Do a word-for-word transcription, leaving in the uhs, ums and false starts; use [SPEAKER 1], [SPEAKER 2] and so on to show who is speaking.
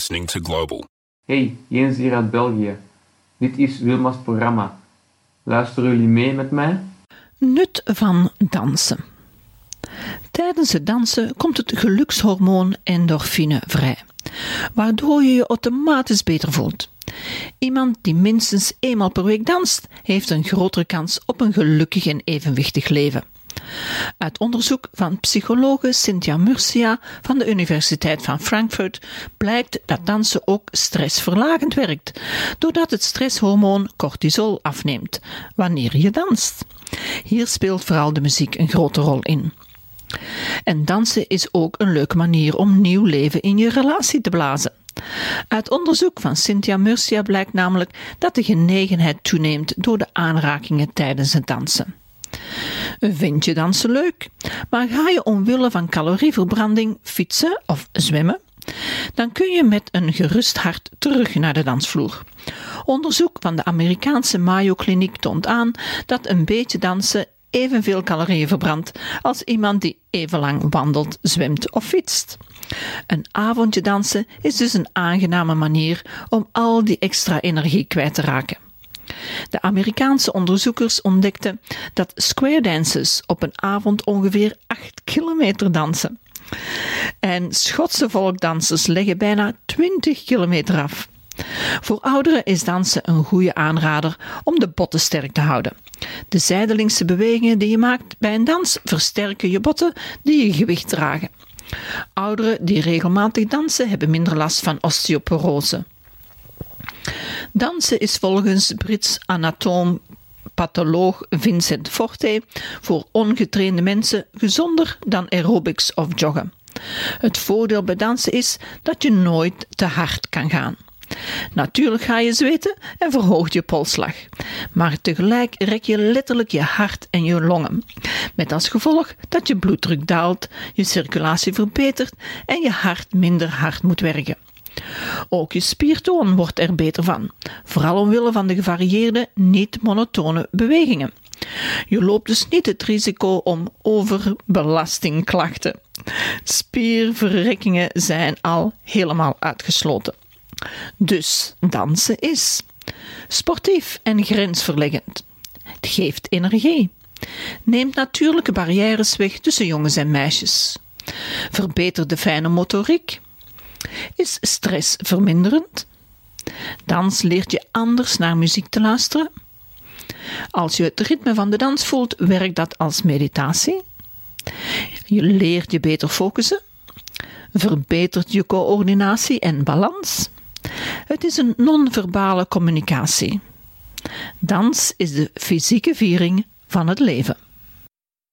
[SPEAKER 1] listening to Global.
[SPEAKER 2] Hey, Jens hier uit België. Dit is Wilma's programma. Luisteren jullie mee met mij?
[SPEAKER 3] Nut van dansen. Tijdens het dansen komt het gelukshormoon endorfine vrij, waardoor je je automatisch beter voelt. Iemand die minstens eenmaal per week danst, heeft een grotere kans op een gelukkig en evenwichtig leven. Uit onderzoek van psychologe Cynthia Murcia van de Universiteit van Frankfurt blijkt dat dansen ook stressverlagend werkt, doordat het stresshormoon cortisol afneemt wanneer je danst. Hier speelt vooral de muziek een grote rol in. En dansen is ook een leuke manier om nieuw leven in je relatie te blazen. Uit onderzoek van Cynthia Murcia blijkt namelijk dat de genegenheid toeneemt door de aanrakingen tijdens het dansen. Vind je dansen leuk, maar ga je omwille van calorieverbranding fietsen of zwemmen? Dan kun je met een gerust hart terug naar de dansvloer. Onderzoek van de Amerikaanse Mayo Kliniek toont aan dat een beetje dansen evenveel calorieën verbrandt als iemand die even lang wandelt, zwemt of fietst. Een avondje dansen is dus een aangename manier om al die extra energie kwijt te raken. De Amerikaanse onderzoekers ontdekten dat square dancers op een avond ongeveer acht kilometer dansen. En Schotse volkdansers leggen bijna twintig kilometer af. Voor ouderen is dansen een goede aanrader om de botten sterk te houden. De zijdelingse bewegingen die je maakt bij een dans versterken je botten die je gewicht dragen. Ouderen die regelmatig dansen hebben minder last van osteoporose. Dansen is volgens Brits anatoom-patholoog Vincent Forte voor ongetrainde mensen gezonder dan aerobics of joggen. Het voordeel bij dansen is dat je nooit te hard kan gaan. Natuurlijk ga je zweten en verhoogt je polsslag, maar tegelijk rek je letterlijk je hart en je longen, met als gevolg dat je bloeddruk daalt, je circulatie verbetert en je hart minder hard moet werken. Ook je spiertoon wordt er beter van, vooral omwille van de gevarieerde, niet-monotone bewegingen. Je loopt dus niet het risico om overbelastingklachten. Spierverrekkingen zijn al helemaal uitgesloten. Dus dansen is sportief en grensverleggend. Het geeft energie. Neemt natuurlijke barrières weg tussen jongens en meisjes. Verbetert de fijne motoriek. Is stressverminderend. Dans leert je anders naar muziek te luisteren. Als je het ritme van de dans voelt, werkt dat als meditatie. Je leert je beter focussen. Verbetert je coördinatie en balans. Het is een non-verbale communicatie. Dans is de fysieke viering van het leven.